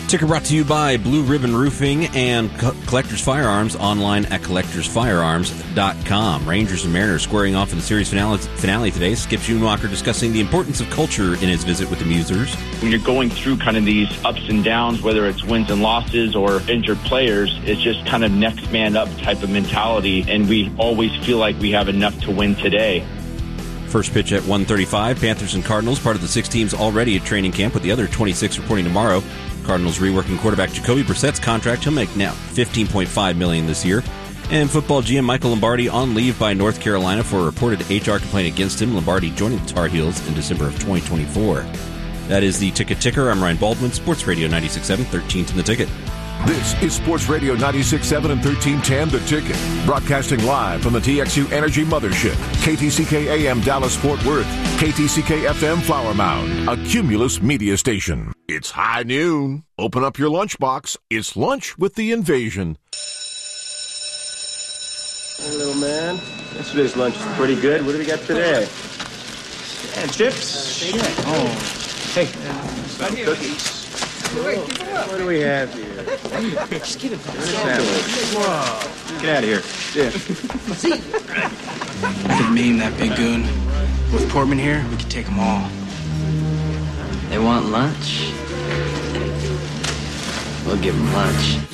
Ticker brought to you by Blue Ribbon Roofing and Collectors Firearms, online at collectorsfirearms.com. Rangers and Mariners squaring off in the series finale today. Skip Schoonmaker discussing the importance of culture in his visit with the Musers. When you're going through kind of these ups and downs, whether it's wins and losses or injured players, it's just kind of next man up type of mentality, and we always feel like we have enough to win today. First pitch at 1:35. Panthers and Cardinals, part of the 6 teams already at training camp, with the other 26 reporting tomorrow. Cardinals reworking quarterback Jacoby Brissett's contract. He'll make now $15.5 million this year. And football GM Michael Lombardi on leave by North Carolina for a reported HR complaint against him. Lombardi joining the Tar Heels in December of 2024. That is the Ticker. I'm Ryan Baldwin, Sports Radio 96.7, 13th in the Ticket. This is Sports Radio 96.7 and 1310 The Ticket. Broadcasting live from the TXU Energy Mothership. KTCK AM Dallas Fort Worth. KTCK FM Flower Mound. A Cumulus media station. It's high noon. Open up your lunchbox. It's lunch with the invasion. Hey, little man. Yesterday's lunch was pretty good. What do we got today? And chips. Oh. Hey. Some cookies. What do we have here? Just get it. Get out of here. Yeah. Could mean that big goon. With Portman here, we could take them all. They want lunch? We'll give them lunch.